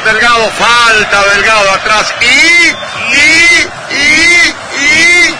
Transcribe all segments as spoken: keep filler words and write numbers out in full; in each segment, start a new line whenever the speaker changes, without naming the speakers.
Milton Delgado, falta Delgado atrás y, y, y, y...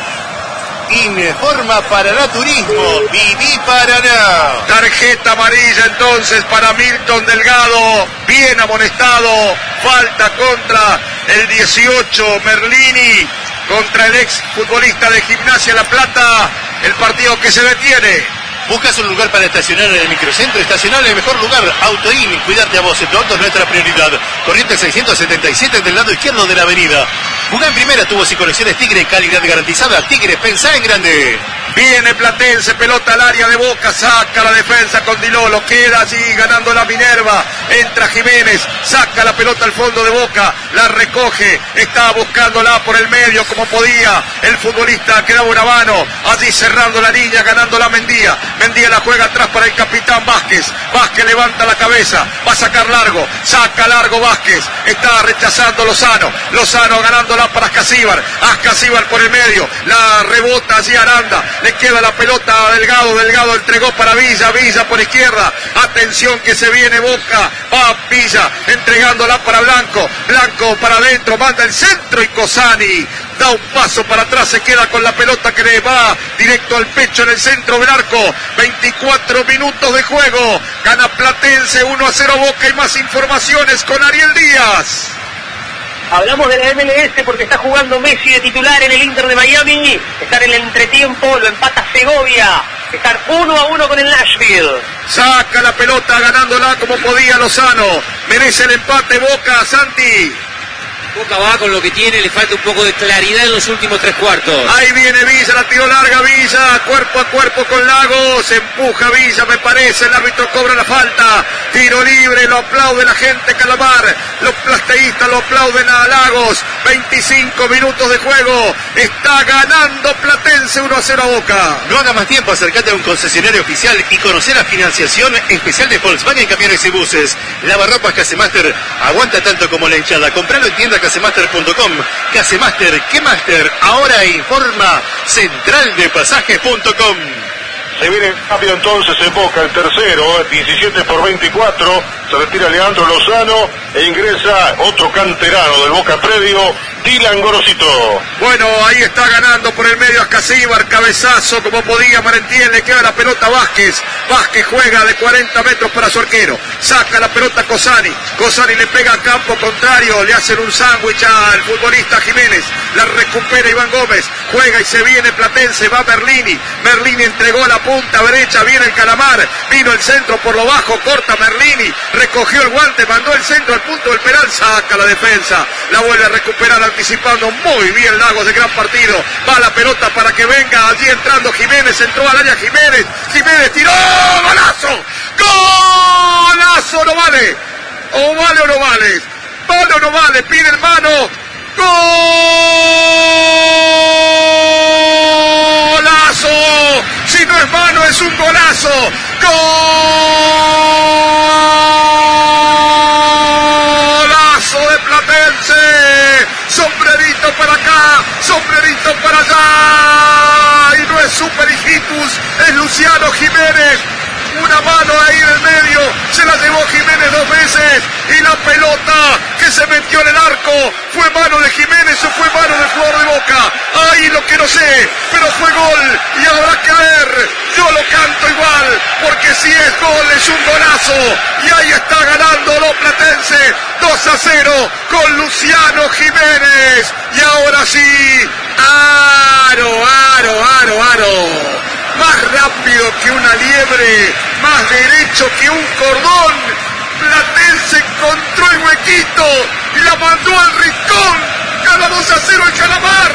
Informa Paraná Turismo, Viví Paraná.
Tarjeta amarilla entonces para Milton Delgado, bien amonestado, falta contra el dieciocho Merlini, contra el ex futbolista de Gimnasia La Plata, el partido que se detiene.
¿Buscas un lugar para estacionar en el microcentro? Estacionar en el mejor lugar. AutoIn, cuidarte a vos, tu auto es nuestra prioridad. Corrientes seiscientos setenta y siete del lado izquierdo de la avenida. Jugá en primera, tubos y conexiones Tigre, calidad garantizada. Tigre, pensá en grande.
Viene Platense, pelota al área de Boca, saca la defensa con Dilolo, queda allí ganando la Minerva, entra Jiménez, saca la pelota al fondo de Boca, la recoge, estaba buscándola por el medio como podía, el futbolista quedaba una mano, allí cerrando la línea, ganando la Mendía, Mendía la juega atrás para el capitán Vázquez, Vázquez levanta la cabeza, va a sacar largo, saca largo Vázquez, está rechazando Lozano, Lozano ganándola para Ascasíbar, Ascasíbar por el medio, la rebota allí Aranda, le queda la pelota a Delgado, Delgado entregó para Villa, Villa por izquierda, atención que se viene Boca, va Villa, entregándola para Blanco, Blanco para adentro, manda el centro y Cosani da un paso para atrás, se queda con la pelota que le va directo al pecho en el centro del arco, veinticuatro minutos de juego, gana Platense uno a cero Boca y más informaciones con Ariel Díaz.
Hablamos de la M L S porque está jugando Messi de titular en el Inter de Miami. Está en el entretiempo, lo empata Segovia. Están uno a uno con el Nashville.
Saca la pelota ganándola como podía Lozano. Merece el empate Boca, Santi.
Boca va con lo que tiene, le falta un poco de claridad en los últimos tres cuartos.
Ahí viene Villa, la tiró larga Villa, cuerpo a cuerpo con Lagos, empuja Villa, me parece, el árbitro cobra la falta, tiro libre, lo aplaude la gente Calamar, los plateístas lo aplauden a Lagos, veinticinco minutos de juego, está ganando Platense uno a cero a Boca.
No haga más tiempo, acercate a un concesionario oficial y conocer la financiación especial de Volkswagen Camiones y Buses. Lavarropas Casemaster, aguanta tanto como la hinchada, compralo en tienda casemaster punto com. Casemaster, ¿qué Master? Ahora informa central de pasajes punto com.
Se viene rápido entonces en Boca, el tercero, diecisiete por veinticuatro, se retira Leandro Lozano e ingresa otro canterano del Boca Predio, Dylan Gorosito.
Bueno, ahí está ganando por el medio Ascasíbar, cabezazo como podía Marentiel, le queda la pelota a Vázquez, Vázquez juega de cuarenta metros para su arquero, saca la pelota a Cosani, Cosani le pega a campo contrario, le hacen un sándwich al futbolista Jiménez, la recupera Iván Gómez, juega y se viene Platense, va Merlini, Merlini entregó la punta derecha, viene el Calamar, vino el centro por lo bajo, corta Merlini, recogió el guante, mandó el centro al punto del penal, saca la defensa, la vuelve a recuperar anticipando muy bien Lagos, de gran partido, va la pelota para que venga, allí entrando Jiménez, entró al área Jiménez, Jiménez tiró, golazo, golazo, no vale, o vale o no vale, vale o no vale, pide hermano, golazo, si no es mano es un golazo, golazo de Platense, sombrerito para acá, sombrerito para allá, y no es Super Hijitus, es Luciano Jiménez, una mano ahí en el medio, se la llevó Jiménez dos veces, y la pelota que se metió en el arco, ¿fue mano de Jiménez o fue mano del jugador de Boca? Ahí lo que no sé, pero fue gol, y habrá que ver, yo lo canto igual, porque si es gol es un golazo, y ahí está ganando lo Platense, dos a cero, con Luciano Jiménez, y ahora sí, aro, aro, aro, aro, más rápido que una liebre, más derecho que un cordón, Platense encontró el huequito y la mandó al rincón, gana dos a cero el Calamar.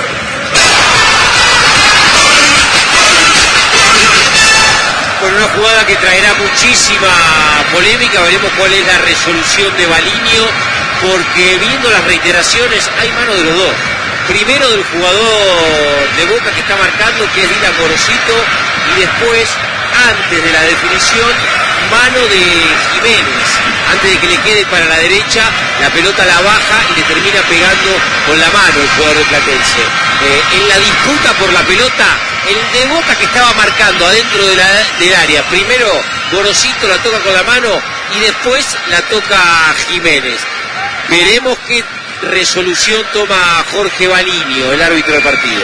Con una jugada que traerá muchísima polémica, veremos cuál es la resolución de Baliño, porque viendo las reiteraciones hay mano de los dos. Primero del jugador de Boca que está marcando, que es Dylan Gorosito, y después, antes de la definición, mano de Jiménez. Antes de que le quede para la derecha, la pelota la baja y le termina pegando con la mano el jugador de Platense. Eh, en la disputa por la pelota, el de Boca que estaba marcando adentro de la, del área, primero Gorosito la toca con la mano y después la toca Jiménez. Veremos qué resolución toma Jorge Balinio, el árbitro del partido.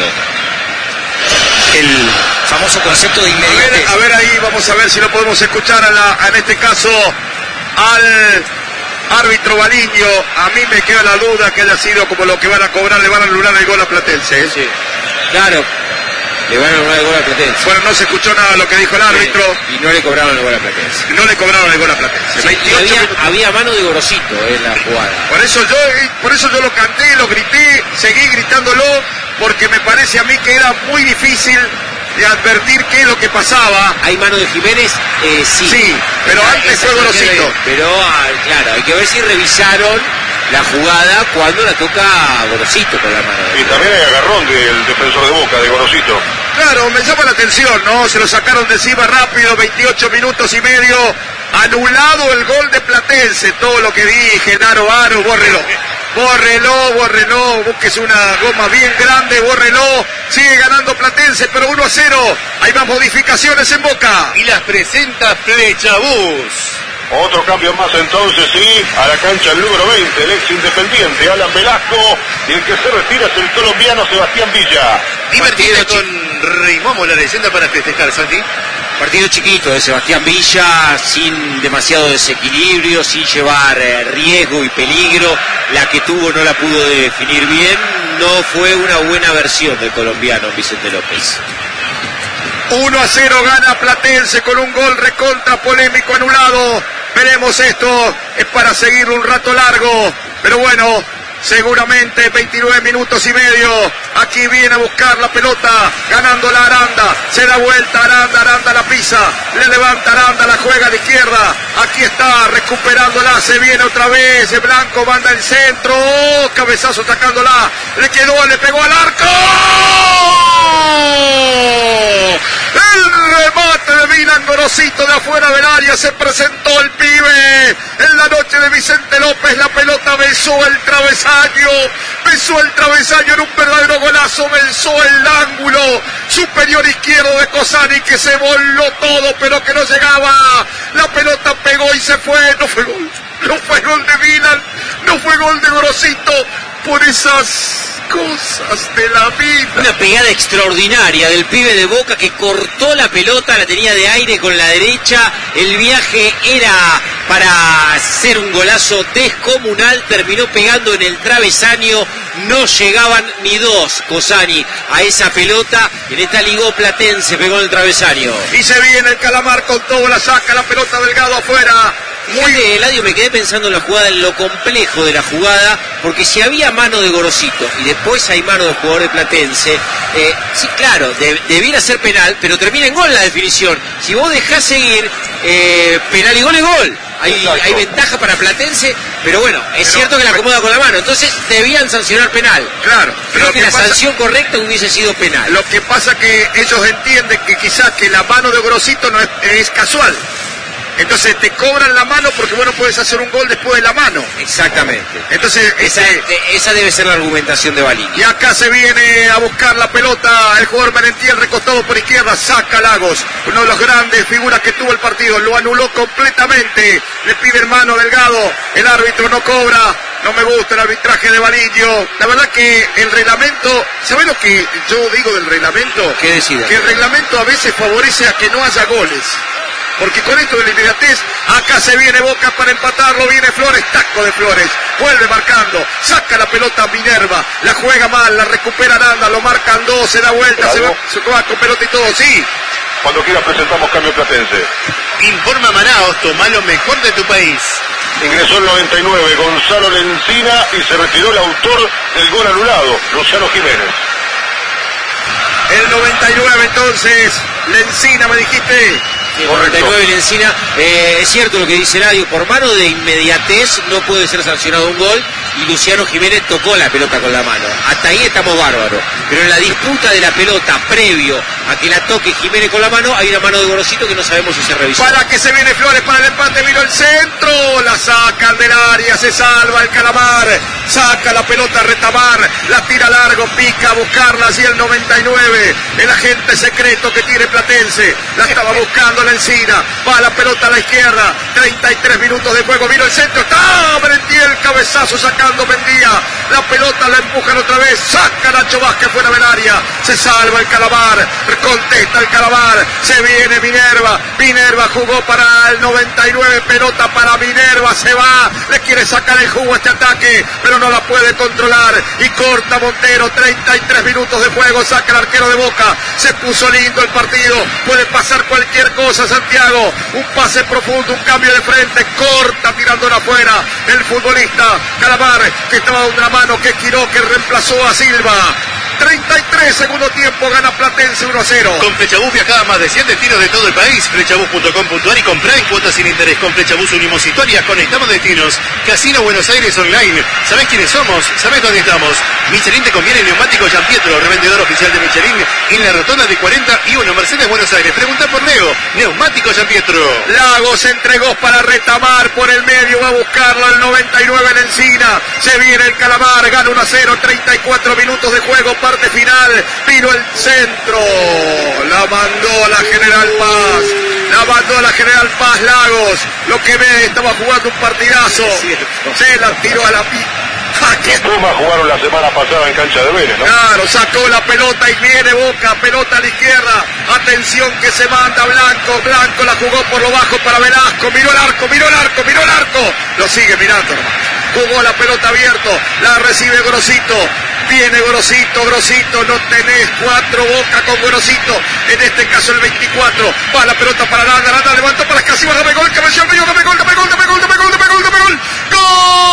El famoso concepto de inmediatez.
A ver, a ver ahí, vamos a ver si lo podemos escuchar a la, en este caso al árbitro Balinio. A mí me queda la duda que haya sido como lo que van a cobrar, le van a anular el gol a Platense, ¿eh?
Sí, claro, le van a anular el gol a Platense.
Bueno, no se escuchó nada de lo que dijo el árbitro.
Sí, y no le cobraron el gol a Platense.
No le cobraron el gol a Platense.
Sí,
veintiocho
había,
minutos.
había mano de Gorosito en la jugada.
Por eso yo, por eso yo lo canté, lo grité, seguí gritándolo, porque me parece a mí que era muy difícil de advertir qué es lo que pasaba.
¿Hay mano de Jiménez? Eh, sí.
Sí, pero
Esa-
antes
esa
fue
hay que
Gorosito.
ver. Pero, ah, claro, hay que ver si revisaron la jugada cuando la toca Gorosito con la mano.
Y también hay agarrón del defensor de Boca, de Gorosito.
Claro, me llama la atención, ¿no? Se lo sacaron de encima rápido, veintiocho minutos y medio. Anulado el gol de Platense, todo lo que dije, Naro Aro, bórrelo. Bórrelo, bórrelo, busques una goma bien grande, bórrelo. Sigue ganando Platense, pero uno a cero. Hay más modificaciones en Boca.
Y las presenta Flechabús.
Otro cambio más entonces, sí, a la cancha el número veinte, el ex Independiente, Alan Velasco, y el que se retira es el colombiano Sebastián Villa.
Divertida
Partido
con Rimomo, la leyenda para festejar, Santi.
Partido chiquito de Sebastián Villa, sin demasiado desequilibrio, sin llevar eh, riesgo y peligro. La que tuvo no la pudo definir bien. No fue una buena versión del colombiano Vicente López.
uno a cero gana Platense con un gol recontra polémico anulado. Veremos esto, es para seguir un rato largo, pero bueno, seguramente veintinueve minutos y medio. Aquí viene a buscar la pelota, ganando la Aranda, se da vuelta Aranda, Aranda la pisa, le levanta Aranda, la juega de izquierda, aquí está recuperándola, se viene otra vez, el Blanco manda el centro, oh, cabezazo sacándola, le quedó, le pegó al arco. El remate de Milan Gorosito de afuera del área, se presentó el pibe en la noche de Vicente López, la pelota besó el travesaño, besó el travesaño en un verdadero golazo, besó el ángulo superior izquierdo de Cosani, que se voló todo pero que no llegaba, la pelota pegó y se fue, no fue gol, no fue gol de Milan, no fue gol de Gorosito, por esas cosas de la vida.
Una pegada extraordinaria del pibe de Boca que cortó la pelota, la tenía de aire con la derecha, el viaje era para hacer un golazo descomunal, terminó pegando en el travesaño, no llegaban ni dos Cosani a esa pelota, en esta ligó Platense, pegó en el travesaño.
Y se viene el Calamar con todo, la saca la pelota Delgado afuera.
Muy bien, Eladio, me quedé pensando en la jugada, en lo complejo de la jugada, porque si había mano de Gorosito y después hay mano del jugador de Platense, eh, sí, claro, de, debiera ser penal, pero termina en gol la definición. Si vos dejás seguir, eh, penal y gol es gol. Hay, hay ventaja para Platense, pero bueno, es
pero,
cierto que la acomoda con la mano, entonces debían sancionar penal.
Claro,
Creo
lo
que,
que
la
pasa-
sanción correcta hubiese sido penal.
Lo que pasa que ellos entienden que quizás que la mano de Gorosito no es, es casual. Entonces te cobran la mano porque vos no puedes hacer un gol después de la mano.
Exactamente.
Entonces,
Esa,
ese-
esa debe ser la argumentación de Balini.
y acá se viene a buscar la pelota el jugador Merentiel, recostado por izquierda, saca Lagos, uno de los grandes figuras que tuvo el partido, lo anuló completamente, le pide hermano Delgado, el árbitro no cobra, no me gusta el arbitraje de Balinio, la verdad que el reglamento, ¿sabés lo que yo digo del reglamento?
¿Qué decide?
Que el reglamento a veces favorece a que no haya goles. Porque con esto de la inmediatez, acá se viene Boca para empatarlo, viene Flores, taco de Flores, vuelve marcando, saca la pelota Minerva, la juega mal, la recupera Aranda, lo marcan dos, se da vuelta, se va, se va con pelota y todo, sí.
Cuando quieras presentamos cambio Platense.
Informa Manaos, toma lo mejor de tu país.
Ingresó el noventa y nueve Gonzalo Lencina y se retiró el autor del gol anulado, Luciano Jiménez.
El noventa y nueve entonces, Lencina me dijiste.
Sí, noventa y nueve en Encina, eh, es cierto lo que dice Eladio, por mano de inmediatez no puede ser sancionado un gol y Luciano Jiménez tocó la pelota con la mano, hasta ahí estamos bárbaros, pero en la disputa de la pelota previo a que la toque Jiménez con la mano hay una mano de Gorosito que no sabemos si se revisó.
Para que se viene Flores para el empate, vino el centro, la sacan del área, se salva el Calamar, saca la pelota a Retamar, la tira largo, pica a buscarla, así el noventa y nueve, el agente secreto que tiene Platense, la estaba buscando jugando la Encina, va la pelota a la izquierda, treinta y tres minutos de juego, vino el centro, está Merentiel, el cabezazo sacando Mendía, la pelota la empujan otra vez, saca Nacho Vázquez fuera del área, se salva el Calamar, contesta el Calamar, se viene Minerva, Minerva jugó para el noventa y nueve, pelota para Minerva, se va, le quiere sacar el jugo a este ataque, pero no la puede controlar, y corta Montero, treinta y tres minutos de juego, saca el arquero de Boca, se puso lindo el partido, puede pasar cualquier cosa Santiago, un pase profundo, un cambio de frente, corta tirándola afuera, el futbolista Calamar, que estaba de una mano, que giró, que reemplazó a Silva. treinta y tres, segundo tiempo, gana Platense uno a cero.
Con Flechabús viaja a más de cien destinos de todo el país. Flechabús punto com punto a r y comprá en cuotas sin interés. Con Flechabús unimos historias, conectamos destinos. Casino Buenos Aires Online. ¿Sabés quiénes somos? ¿Sabés dónde estamos? Michelin te conviene neumático Gianpietro, revendedor oficial de Michelin en la rotonda de cuarenta y uno, Mercedes Buenos Aires. Pregunta por Leo. Neumático Gianpietro.
Lagos entregó para retamar por el medio, va a buscarlo el noventa y nueve en Encina. Se viene el Calamar, gana uno a cero, treinta y cuatro minutos de juego, parte final. Vino el centro, la mandó la General Paz, la mandó la General Paz Lagos. Lo que ve, estaba jugando un partidazo, se la tiró a la pica.
Los Pumas jugaron la semana pasada en cancha de Vélez, ¿no?
Claro, sacó la pelota y viene Boca, pelota a la izquierda, atención que se manda Blanco, Blanco la jugó por lo bajo para Velasco, miró el arco, miró el arco, miró el arco, lo sigue mirando nomás, jugó la pelota abierto, la recibe Grosito, viene Grosito, Grosito, no tenés cuatro, Boca con Grosito, en este caso el veinticuatro, va la pelota para Landa, Landa levantó para las casillas, dame gol, cabezón, dame gol, dame gol, dame gol, dame gol, dame gol, dame gol, ¡gol!